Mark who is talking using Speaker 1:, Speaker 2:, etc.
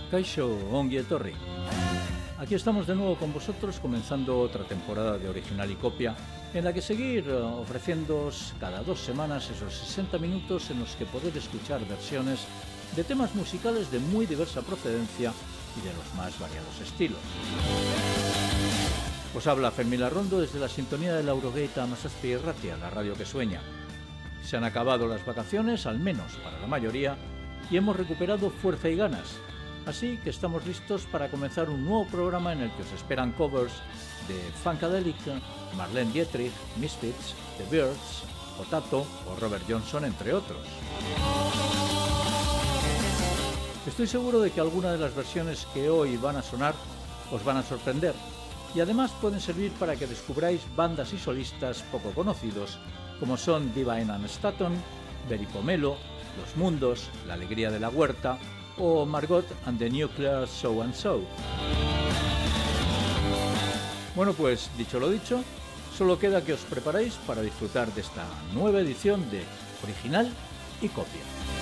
Speaker 1: Kaixo, ongi etorri. Aquí estamos de nuevo con vosotros, comenzando otra temporada de Original y Copia, en la que seguir ofreciéndoos cada 2 semanas esos 60 minutos en los que poder escuchar versiones de temas musicales de muy diversa procedencia y de los más variados estilos. Os habla Fermín Larrondo desde la sintonía de la Eurogaita Masazpi Irratia, la radio que sueña. Se han acabado las vacaciones, al menos para la mayoría, y hemos recuperado fuerza y ganas. Así que estamos listos para comenzar un nuevo programa en el que os esperan covers de Funkadelic, Marlene Dietrich, Misfits, The Byrds, Potato o Robert Johnson, entre otros. Estoy seguro de que alguna de las versiones que hoy van a sonar os van a sorprender y además pueden servir para que descubráis bandas y solistas poco conocidos como son Divine and Staton, Berry Pomelo, Los Mundos, La Alegría de la Huerta o Margot and the Nuclear So and So. Bueno, pues dicho lo dicho, solo queda que os preparéis para disfrutar de esta nueva edición de Original y Copia.